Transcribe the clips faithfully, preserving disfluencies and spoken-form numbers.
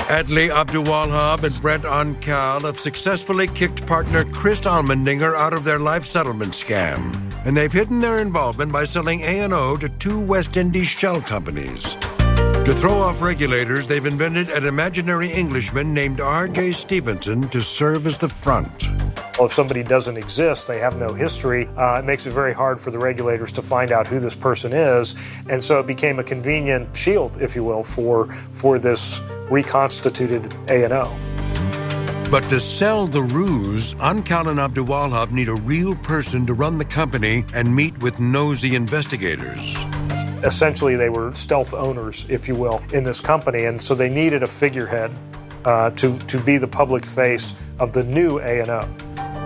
Adley Abdulwahab and Brent Oncal have successfully kicked partner Chris Almendinger out of their life settlement scam, and they've hidden their involvement by selling A and O to two West Indies shell companies. To throw off regulators, they've invented an imaginary Englishman named R J Stevenson to serve as the front. Well, if somebody doesn't exist, they have no history, uh, it makes it very hard for the regulators to find out who this person is. And so it became a convenient shield, if you will, for, for this reconstituted A and O. But to sell the ruse, Oncal and Abdulwahab need a real person to run the company and meet with nosy investigators. Essentially, they were stealth owners, if you will, in this company, and so they needed a figurehead uh, to, to be the public face of the new A and O.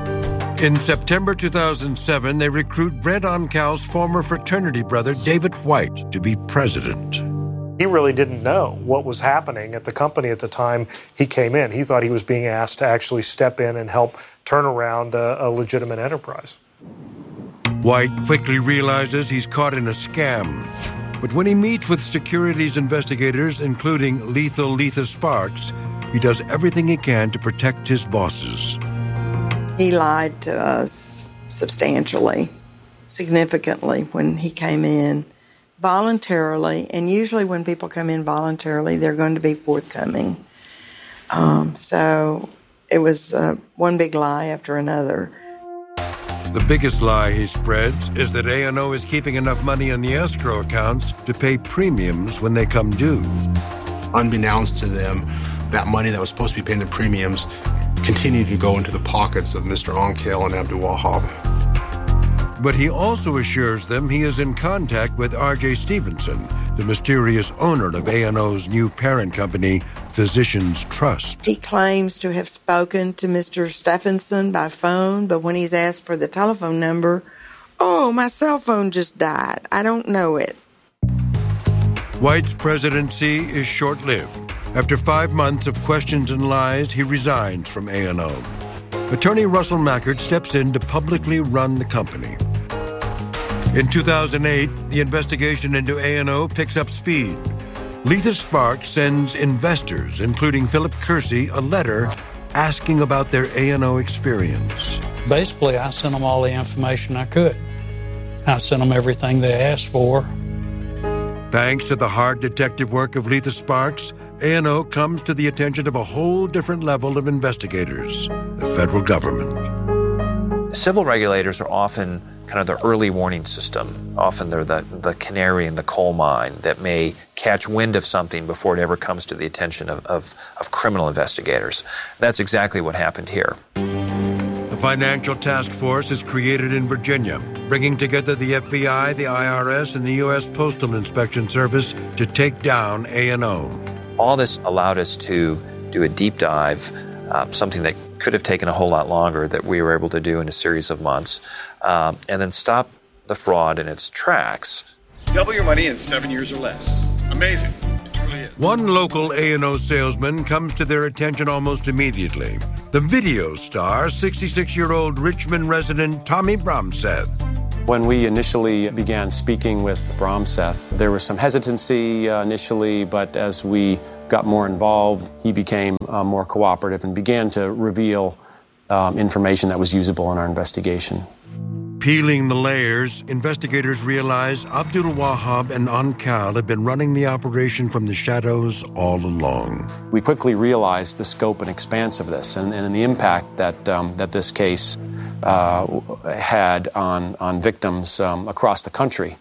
In September two thousand seven, they recruit Brent Oncal's former fraternity brother, David White, to be president. He really didn't know what was happening at the company at the time he came in. He thought he was being asked to actually step in and help turn around a, a legitimate enterprise. White quickly realizes he's caught in a scam. But when he meets with securities investigators, including lethal Letha Sparks, he does everything he can to protect his bosses. He lied to us substantially, significantly when he came in, voluntarily, and usually when people come in voluntarily, they're going to be forthcoming. Um, so it was uh, one big lie after another. The biggest lie he spreads is that A and O is keeping enough money in the escrow accounts to pay premiums when they come due. Unbeknownst to them, that money that was supposed to be paying the premiums continued to go into the pockets of Mister Oncal and Abdulwahab. But he also assures them he is in contact with R J Stevenson, the mysterious owner of A and O's new parent company, Physicians Trust. He claims to have spoken to Mister Stephenson by phone, but when he's asked for the telephone number, oh, my cell phone just died. I don't know it. White's presidency is short-lived. After five months of questions and lies, he resigns from A and O. Attorney Russell Mackert steps in to publicly run the company. In two thousand eight, the investigation into A and O picks up speed. Letha Sparks sends investors, including Philip Kersey, a letter asking about their A and O experience. Basically, I sent them all the information I could. I sent them everything they asked for. Thanks to the hard detective work of Letha Sparks, A and O comes to the attention of a whole different level of investigators, the federal government. Civil regulators are often kind of the early warning system. Often they're the, the canary in the coal mine that may catch wind of something before it ever comes to the attention of, of, of criminal investigators. That's exactly what happened here. The Financial Task Force is created in Virginia, bringing together the F B I, the I R S, and the U S Postal Inspection Service to take down A and O. All this allowed us to do a deep dive, um, something that could have taken a whole lot longer that we were able to do in a series of months, um, and then stop the fraud in its tracks. Double your money in seven years or less. Amazing. It really is. One local A and O salesman comes to their attention almost immediately. The video star, sixty-six-year-old Richmond resident Tommy Bromseth. When we initially began speaking with Bromseth, there was some hesitancy uh, initially, but as we got more involved, he became uh, more cooperative and began to reveal um, information that was usable in our investigation. Peeling the layers, investigators realized Abdulwahab and Oncal had been running the operation from the shadows all along. We quickly realized the scope and expanse of this and, and the impact that, um, that this case uh, had on, on victims um, across the country.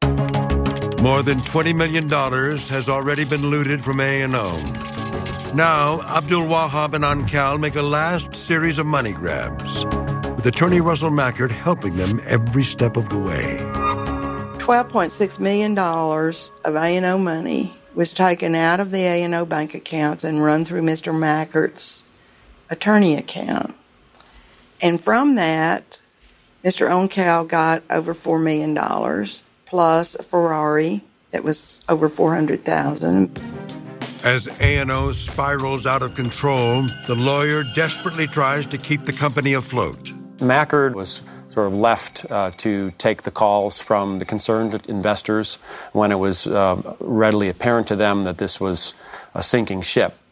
More than twenty million dollars has already been looted from A and O. Now, Abdulwahab and Oncal make a last series of money grabs, with attorney Russell Mackert helping them every step of the way. twelve point six million dollars of A and O money was taken out of the A and O bank accounts and run through Mister Mackert's attorney account. And from that, Mister Oncal got over four million dollars, plus a Ferrari that was over four hundred thousand dollars. As A and O spirals out of control, the lawyer desperately tries to keep the company afloat. Mackert was sort of left uh, to take the calls from the concerned investors when it was uh, readily apparent to them that this was a sinking ship.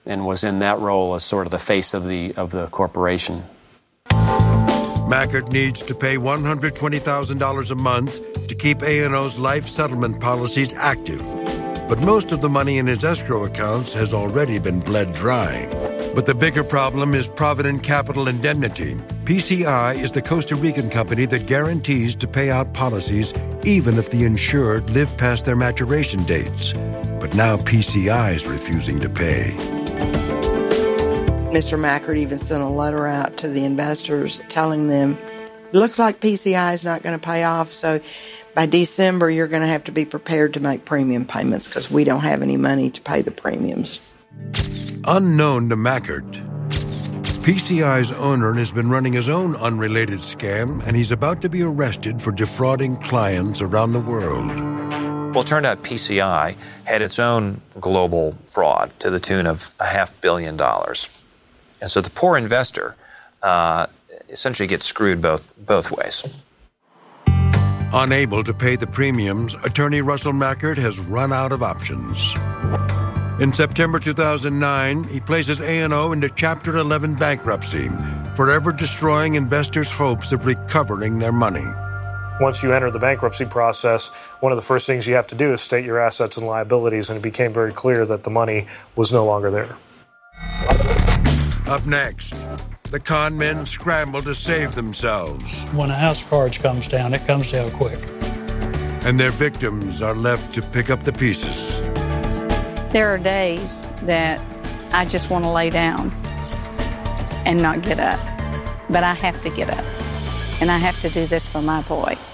and was in that role as sort of the face of the of the corporation. Mackert needs to pay one hundred twenty thousand dollars a month to keep A and O's life settlement policies active. But most of the money in his escrow accounts has already been bled dry. But the bigger problem is Provident Capital Indemnity. P C I is the Costa Rican company that guarantees to pay out policies even if the insured live past their maturation dates. But now P C I is refusing to pay. Mister Mackert even sent a letter out to the investors telling them, it looks like P C I is not going to pay off, so by December you're going to have to be prepared to make premium payments because we don't have any money to pay the premiums. Unknown to Mackert, P C I's owner has been running his own unrelated scam, and he's about to be arrested for defrauding clients around the world. Well, it turned out P C I had its own global fraud to the tune of a half billion dollars. And so the poor investor uh, essentially gets screwed both both ways. Unable to pay the premiums, attorney Russell Mackert has run out of options. In September two thousand nine, he places A and O into Chapter eleven bankruptcy, forever destroying investors' hopes of recovering their money. Once you enter the bankruptcy process, one of the first things you have to do is state your assets and liabilities, and it became very clear that the money was no longer there. Up next, the con men scramble to save themselves. When a house of cards comes down, it comes down quick. And their victims are left to pick up the pieces. There are days that I just want to lay down and not get up. But I have to get up. And I have to do this for my boy.